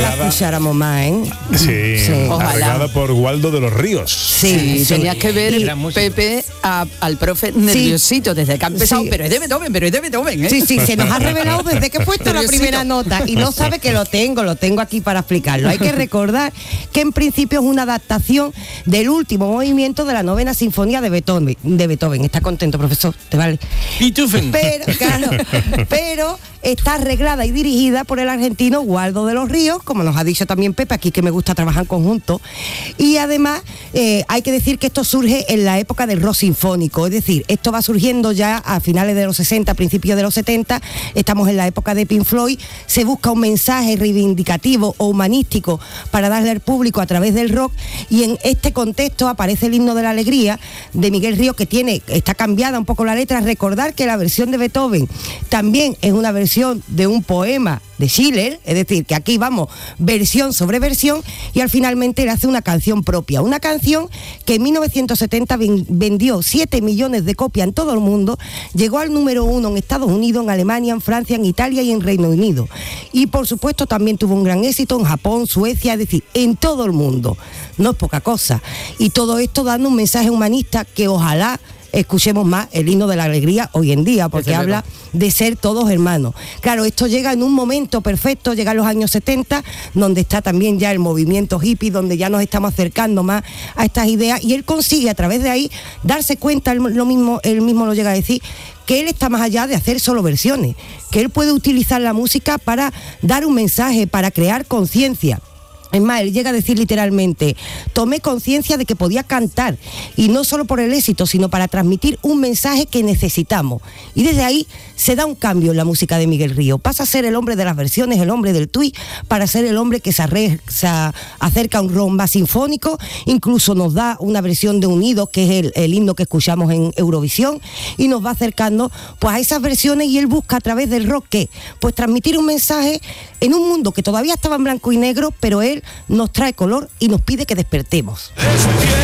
escucháramos más, ¿eh? Sí, arreglada por Waldo de los Ríos. Sí, tenías que ver, Pepe, al profe nerviosito desde que ha empezado, pero es de Beethoven, ¿eh? Sí, se nos ha revelado desde que he puesto la primera nota y no sabe que lo tengo aquí para explicarlo. Hay que recordar que en principio es una adaptación del último movimiento de la 9ª Sinfonía de Beethoven. ¿Está contento, profesor? ¿Te vale? Pero está arreglada y dirigida por el argentino Waldo de los Ríos, como nos ha dicho también Pepe, aquí que me gusta trabajar en conjunto. Y además hay que decir que esto surge en la época del rock sinfónico, es decir, esto va surgiendo ya a finales de los 60, principios de los 70, estamos en la época de Pink Floyd, se busca un mensaje reivindicativo o humanístico para darle al público a través del rock, y en este contexto aparece el himno de la alegría de Miguel Ríos, que está cambiada un poco la letra. Recordar que la versión de Beethoven también es una versión de un poema de Schiller, es decir, que aquí vamos versión sobre versión, y al finalmente él hace una canción propia, una canción que en 1970 vendió 7 millones de copias en todo el mundo, llegó al número 1 en Estados Unidos, en Alemania, en Francia, en Italia y en Reino Unido, y por supuesto también tuvo un gran éxito en Japón, Suecia, es decir, en todo el mundo, no es poca cosa, y todo esto dando un mensaje humanista que ojalá escuchemos más el himno de la alegría hoy en día, porque habla de ser todos hermanos. Claro, esto llega en un momento perfecto, llega a los años 70, donde está también ya el movimiento hippie, donde ya nos estamos acercando más a estas ideas, y él consigue a través de ahí darse cuenta, él mismo lo llega a decir, que él está más allá de hacer solo versiones, que él puede utilizar la música para dar un mensaje, para crear conciencia. Es más, él llega a decir literalmente, tomé conciencia de que podía cantar, y no solo por el éxito, sino para transmitir un mensaje que necesitamos. Y desde ahí se da un cambio en la música de Miguel Ríos. Pasa a ser el hombre de las versiones, el hombre del tuit, para ser el hombre que se acerca a un rock más sinfónico. Incluso nos da una versión de Unidos, que es el himno que escuchamos en Eurovisión, y nos va acercando pues a esas versiones, y él busca a través del rock, ¿qué? Pues transmitir un mensaje en un mundo que todavía estaba en blanco y negro, pero él nos trae color y nos pide que despertemos.